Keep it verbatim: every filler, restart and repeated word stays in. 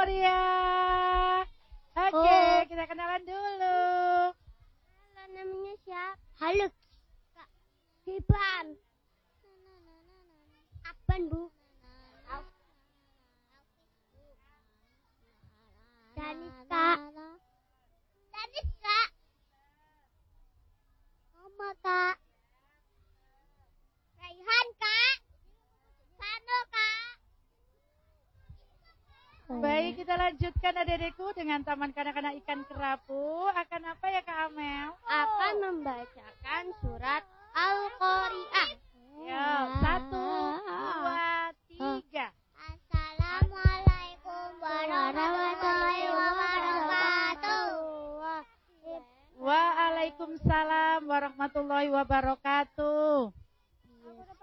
Gloria. Oke, okay, oh. Kita kenalan dulu. Halo, namanya siapa? Halo, Kak Iban. Apaan, Bu? Daniska. Daniska. Mama, Kak. Raihan, Kak. Sano, Kak. Baik, kita lanjutkan adik-adikku dengan Taman Kanak-kanak Ikan Kerapu. Akan apa ya Kak Amel? Akan membacakan surat Al-Qari'ah. Yo, satu, dua, tiga. Assalamualaikum warahmatullahi wabarakatuh. Waalaikumsalam warahmatullahi wabarakatuh.